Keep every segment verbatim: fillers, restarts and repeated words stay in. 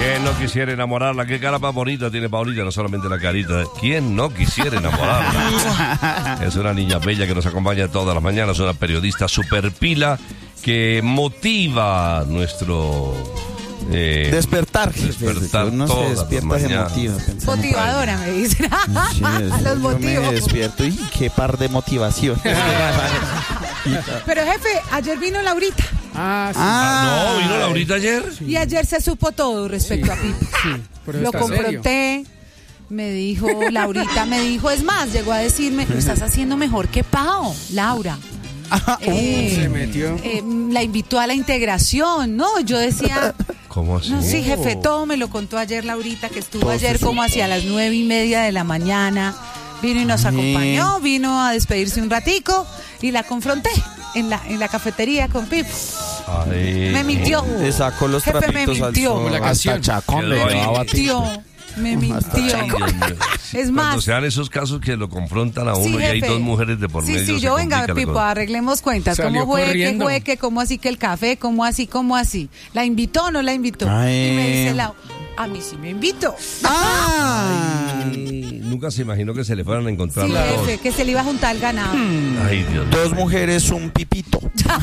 ¿Quién no quisiera enamorarla? Qué cara más bonita tiene Paulita, no solamente la carita. ¿Quién no quisiera enamorarla? Es una niña bella que nos acompaña todas las mañanas, una periodista super pila que motiva nuestro... Eh, despertar, despertar uno se despierta, se motiva. Motivadora, me dicen. Sí, Los yo motivos. me despierto y qué par de motivación. Pero jefe, ayer vino Laurita. Ah, sí. ah, no, vino Laurita ayer. Sí. Y ayer se supo todo respecto sí. a Pipo. Sí, lo confronté. Serio. Me dijo, Laurita me dijo, es más, llegó a decirme, lo estás haciendo mejor que Pao, Laura. Ah, eh, se metió. Eh, la invitó a la integración, ¿no? Yo decía... ¿Cómo así? No, sí, jefe, todo me lo contó ayer Laurita, que estuvo ayer como hacia las nueve y media de la mañana. Vino y nos acompañó, vino a despedirse un ratico y la confronté en la, en la cafetería con Pipo. Ay, me mintió. Le sacó los jefe, trapitos me mintió. al sol. La canción. Chacón, me mintió. Me mintió. Es más, cuando sean esos casos que lo confrontan a uno sí, y hay dos mujeres de por sí, medio. Sí, sí, yo venga, Pipo, arreglemos cuentas. Salió ¿Cómo fue corriendo. que fue que cómo así que el café, cómo así, cómo así? ¿La invitó o no la invitó? Ay. Y me dice Lau, a mí sí me invitó. Ay, nunca se imaginó que se le fueran a encontrar sí, las jefe, dos. que se le iba a juntar el ganado. Hmm. Ay, Dios Dos mío. mujeres, un pipito.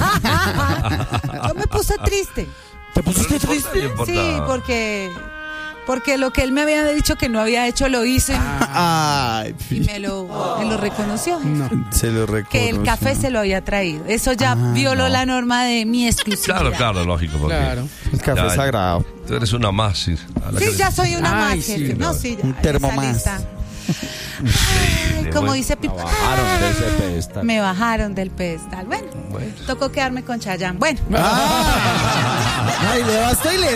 Yo me puse triste. ¿Te pusiste No importa, no triste? importa. Sí, porque porque lo que él me había dicho que no había hecho lo hice. Ay, y me lo, me lo reconoció. No. se lo reconoce. Que el café se lo había traído. Eso ya Ah, violó no. la norma de mi exclusividad. Claro, claro, lógico. Porque Claro. El café ya, es sagrado. Tú eres una más. Sí, a la Sí, que- ya soy una Ay, más, sí, jefe. no. No, sí, ya, Un termo esa más. lista. Sí, Como bueno. dice Pipo. Bajaron de ese pedestal. Me bajaron del pedestal. Bueno, Bueno. tocó quedarme con Chayanne. Bueno. Ah, ay, le basta y le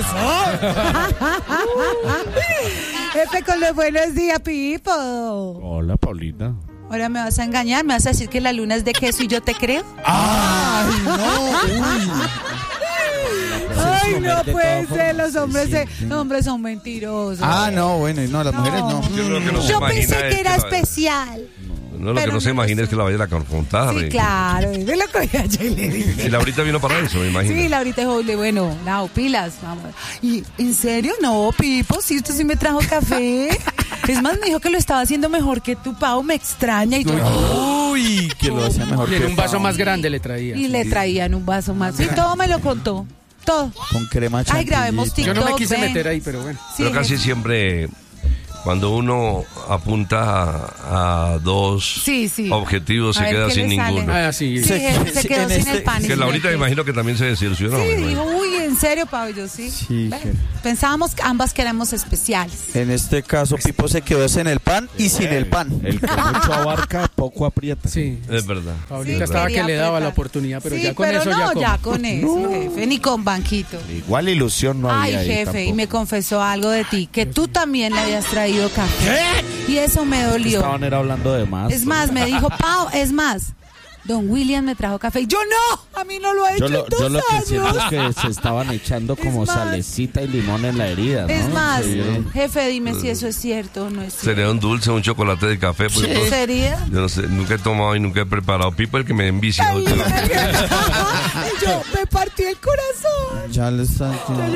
Jefe, con los buenos días, Pipo. Hola, Paulina. Ahora me vas a engañar, me vas a decir que la luna es de queso y yo te creo. Ay, no. Ay, no puede ser, los hombres, sí, se- sí. los hombres son mentirosos. Ah, no, bueno, y no, las mujeres no. Yo creo que no se Yo imagina pensé es que era la- especial. No, lo que pero no se no imagina lo es que la vaya a confrontar. Sí, eh. claro, es lo que yo le dije. Y Laurita vino para eso, me imagino. Sí, Laurita dijo, bueno, no, pilas, vamos. ¿Y en serio? No, Pipo, sí, usted sí me trajo café. Es más, me dijo que lo estaba haciendo mejor que tu Pau, me extraña. Y yo, Uy, que lo hacía mejor Y en que un vaso Pau. más grande le traía. y le traían un vaso más. Y todo me lo contó, todo. Con crema chantilly. Ay, grabemos Yo no me TikTok, quise ven. meter ahí, pero bueno. Sí, Pero casi jefe. siempre cuando uno apunta a, a dos Sí, sí. objetivos A se ver queda qué sin le sale. ninguno. Ah, sí. Sí, jefe, se Sí, quedó en sin este- el pan. y Que sin Laurita me el queso. imagino que también se desilusionó. Sí, me imagino. dijo, uy, ¿en serio, Pau? Yo sí. Sí, Bueno, jefe. pensábamos que ambas que éramos especiales. En este caso, Pipo se quedó sin el pan y sin el pan. El que mucho abarca, poco aprieta. Sí. Es verdad. Paulita Sí, estaba quería que le daba apretar. la oportunidad, pero Sí, ya con pero eso no, ya como. ya con eso, jefe, ni con banquito. Igual ilusión no Ay, había ahí jefe, y tampoco. me confesó algo de ti, que tú también le habías traído café. Y eso me dolió. Estaban era hablando de más. Es más, me dijo, Pau, es más, Don William me trajo café. Y yo no, a mí no lo ha hecho Yo lo, en dos yo lo que años. siento es que se estaban echando como Es más. salecita y limón en la herida, ¿no? Es más, Se vieron- jefe, dime si eso es cierto o no es cierto. Sería un dulce, un chocolate de café. Pues, pues, ¿Sería? yo no sé, nunca he tomado y nunca he preparado. Pipo el que me envicia. Ay, y yo, me partió el corazón. Ya le está...